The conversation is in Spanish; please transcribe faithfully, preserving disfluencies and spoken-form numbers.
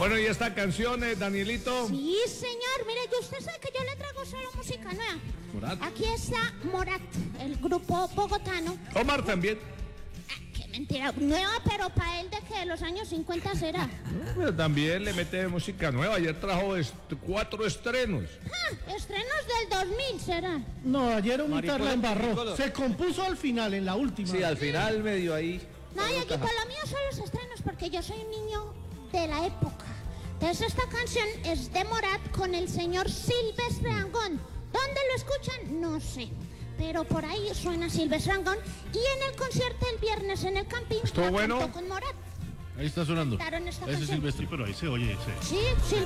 Bueno, ¿y esta canción, eh, Danielito? Sí, señor. Mire, yo usted sabe que yo le traigo solo música nueva. Morat. Aquí está Morat, el grupo bogotano. Omar también. Ah, qué mentira. Nueva, pero para él de que de los años cincuenta será. Pero también le mete música nueva. Ayer trajo est cuatro estrenos. Ah, estrenos del dos mil será. No, ayer un Maricola, la embarró. Maricola. Se compuso al final, en la última. Sí, al final medio ahí. No, y aquí con lo mío son los estrenos porque yo soy un niño de la época. Entonces esta canción es de Morat con el señor Silvestre Dangond. ¿Dónde lo escuchan? No sé. Pero por ahí suena Silvestre Dangond. Y en el concierto el viernes en el Campín ¿Estuvo la bueno? cantó con Morat. Ahí está sonando. Cantaron esta Ese es canción. Silvestre, pero ahí se oye ese. Sí, sí.